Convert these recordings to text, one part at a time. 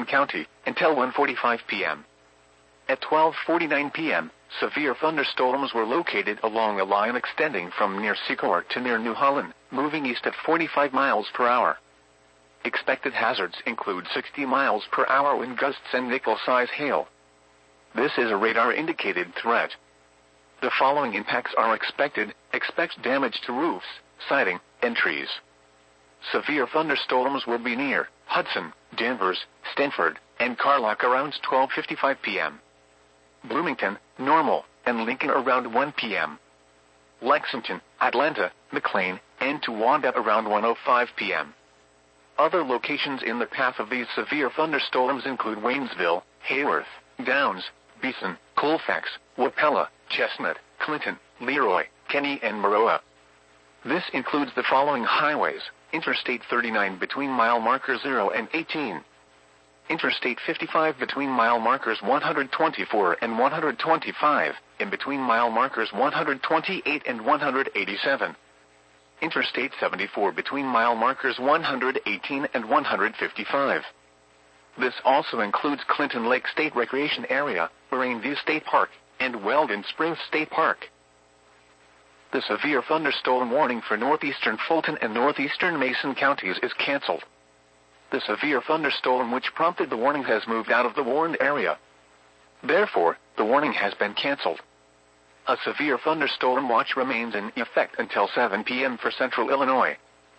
Fulton County, until 1:45 p.m. At 12:49 p.m., severe thunderstorms were located along a line extending from near Sycamore to near New Holland, moving east at 45 miles per hour. Expected hazards include 60 miles per hour wind gusts and nickel-size hail. This is a radar-indicated threat. The following impacts are expected. Expect damage to roofs, siding, and trees. Severe thunderstorms will be near Hudson, Danvers, Stanford, and Carlock around 12:55 p.m. Bloomington, Normal, and Lincoln around 1 p.m. Lexington, Atlanta, McLean, and Towanda around 1:05 p.m. Other locations in the path of these severe thunderstorms include Waynesville, Hayworth, Downs, Beeson, Colfax, Wapella, Chestnut, Clinton, Leroy, Kenny, and Maroa. This includes the following highways: Interstate 39 between mile markers 0 and 18. Interstate 55 between mile markers 124 and 125, and between mile markers 128 and 187. Interstate 74 between mile markers 118 and 155. This also includes Clinton Lake State Recreation Area, Moraine View State Park, and Weldon Springs State Park. The severe thunderstorm warning for northeastern Fulton and northeastern Mason counties is canceled. The severe thunderstorm which prompted the warning has moved out of the warned area. Therefore, the warning has been canceled. A severe thunderstorm watch remains in effect until 7 p.m. for central Illinois.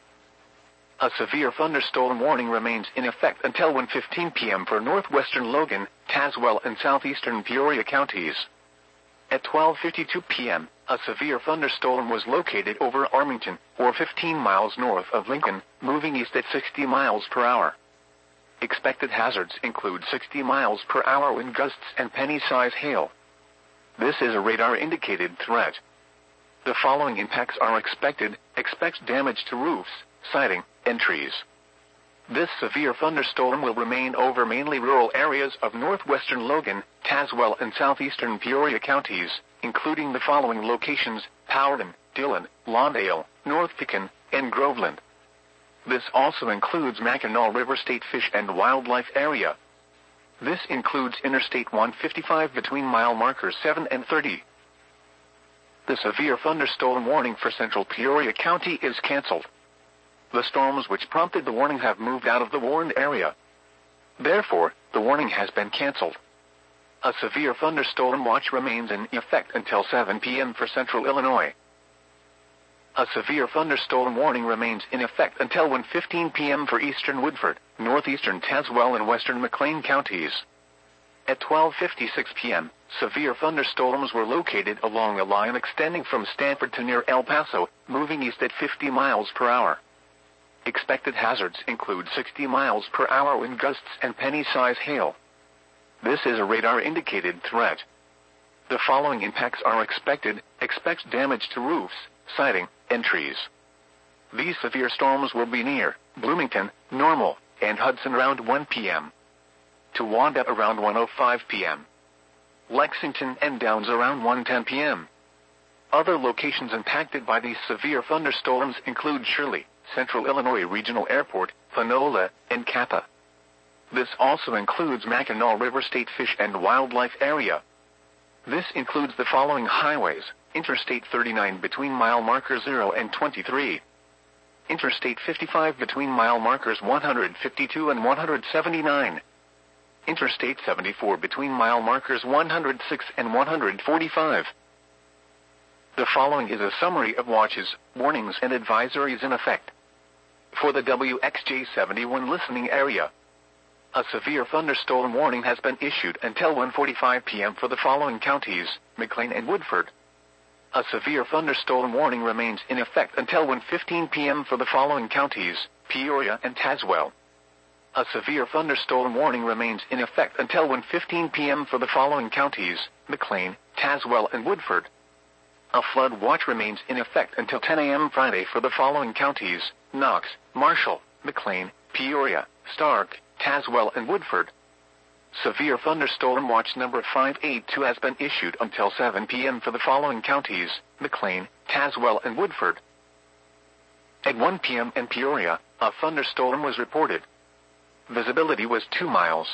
A severe thunderstorm warning remains in effect until 1:15 p.m. for northwestern Logan, Tazewell, and southeastern Peoria counties. At 12:52 p.m., a severe thunderstorm was located over Armington, or 15 miles north of Lincoln, moving east at 60 miles per hour. Expected hazards include 60 miles per hour wind gusts and penny-size hail. This is a radar-indicated threat. The following impacts are expected. Expect damage to roofs, siding, and trees. This severe thunderstorm will remain over mainly rural areas of northwestern Logan, Tazewell, and southeastern Peoria counties, including the following locations: Powderton, Dillon, Lawndale, North Pekin, and Groveland. This also includes Mackinac River State Fish and Wildlife Area. This includes Interstate 155 between mile markers 7 and 30. The severe thunderstorm warning for central Peoria County is canceled. The storms which prompted the warning have moved out of the warned area. Therefore, the warning has been canceled. A severe thunderstorm watch remains in effect until 7 p.m. for central Illinois. A severe thunderstorm warning remains in effect until 1:15 p.m. for eastern Woodford, northeastern Tazewell, and western McLean counties. At 12:56 p.m., severe thunderstorms were located along a line extending from Stanford to near El Paso, moving east at 50 miles per hour. Expected hazards include 60 miles per hour wind gusts and penny-size hail. This is a radar-indicated threat. The following impacts are expected. Expect damage to roofs, siding, and trees. These severe storms will be near Bloomington, Normal, and Hudson around 1 p.m. Towanda around 1:05 p.m. Lexington and Downs around 1:10 p.m. Other locations impacted by these severe thunderstorms include Shirley, Central Illinois Regional Airport, Panola, and Kappa. This also includes Mackinac River State Fish and Wildlife Area. This includes the following highways: Interstate 39 between mile markers 0 and 23. Interstate 55 between mile markers 152 and 179. Interstate 74 between mile markers 106 and 145. The following is a summary of watches, warnings, and advisories in effect. For the WXJ71 listening area, a severe thunderstorm warning has been issued until 1:45 p.m. for the following counties: McLean and Woodford. A severe thunderstorm warning remains in effect until 1:15 p.m. for the following counties: Peoria and Tazewell. A severe thunderstorm warning remains in effect until 1:15 p.m. for the following counties: McLean, Tazewell, and Woodford. A flood watch remains in effect until 10 a.m. Friday for the following counties: Knox, Marshall, McLean, Peoria, Stark, Tazewell, and Woodford. Severe thunderstorm watch number 582 has been issued until 7 p.m. for the following counties: McLean, Tazewell, and Woodford. At 1 p.m. in Peoria, a thunderstorm was reported. Visibility was 2 miles.